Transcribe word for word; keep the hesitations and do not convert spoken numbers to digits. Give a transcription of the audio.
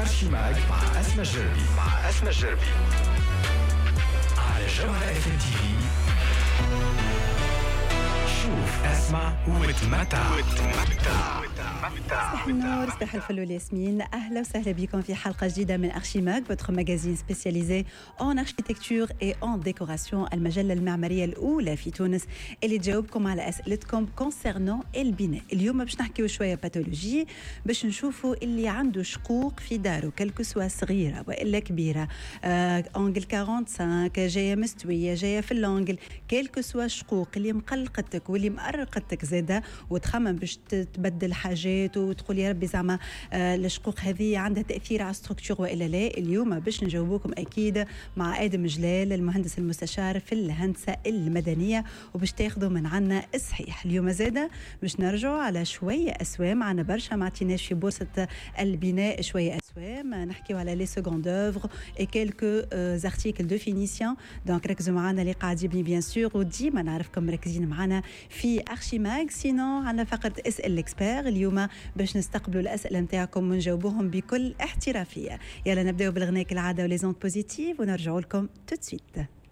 أرشيماغ مع أسماء الجربي مع أسماء الجربي على جوهرة اف ام تي في. شوف اسمع وتمتع وتمتع. صباح النور، صباح الفل والياسمين. أهلا وسهلا بكم في حلقة جديدة من أرشيماغ, votre magazine spécialisé en architecture et en décoration, المجلة المعمارية الأولى في تونس اللي تجاوبكم على أسئلتكم concernant البناء. اليوم باش نحكيو شوية باثولوجي, باش نشوفوا اللي عنده شقوق في داره كالكسوة صغيرة وإلا كبيرة, آه، أنجل خمسة وأربعين جاية مستوية جاية في الأنجل, كالكسوة شقوق اللي مقلقتك واللي مقرقتك زادة, وتخمم باش تبدل حاجات وتقول يا ربي زعما آه الشقوق هذه عندها تأثير على الستركتور وإلا لا. اليوم باش نجاوبوكم أكيد مع آدم جلال, المهندس المستشار في الهندسة المدنية, وباش تاخذوا من عنا الصحيح. اليوم زادة باش نرجعوا على شوية أسوام, عنا برشا ما عطيناش في بورصة البناء شوية أسوام, نحكيو على لي سكوند اوفر اي كيلكو زارتيكل دو فينيسيون. دونك ركزوا معنا اللي قاعد يبني بيان سور, وديما نعرفكم مركزين معنا في أرشيماغ. سينو عنا فقرة اسأل الإكسبير اليوم باش نستقبلوا الأسئلة متاعكم ونجاوبوهم بكل احترافية. يلا نبداو بالغناء كالعادة وليزونت بوزيتيف ونرجعوا لكم tout de suite.